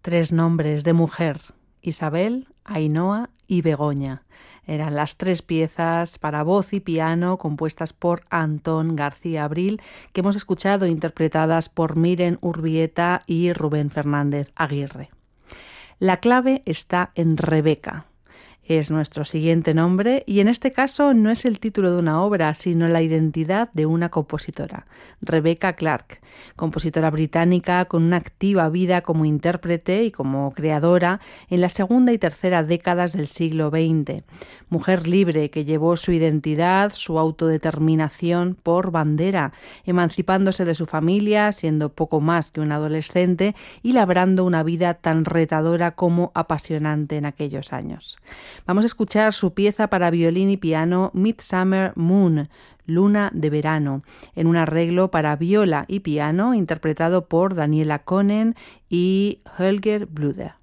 Tres nombres de mujer: Isabel, Ainhoa y Begoña. Eran las tres piezas para voz y piano compuestas por Antón García Abril, que hemos escuchado interpretadas por Miren Urbieta y Rubén Fernández Aguirre. La clave está en Rebeca. Es nuestro siguiente nombre y en este caso no es el título de una obra, sino la identidad de una compositora, Rebecca Clark, compositora británica con una activa vida como intérprete y como creadora en la segunda y tercera décadas del siglo XX. Mujer libre que llevó su identidad, su autodeterminación por bandera, emancipándose de su familia, siendo poco más que una adolescente y labrando una vida tan retadora como apasionante en aquellos años. Vamos a escuchar su pieza para violín y piano Midsummer Moon, Luna de Verano, en un arreglo para viola y piano interpretado por Daniela Conen y Holger Bluder.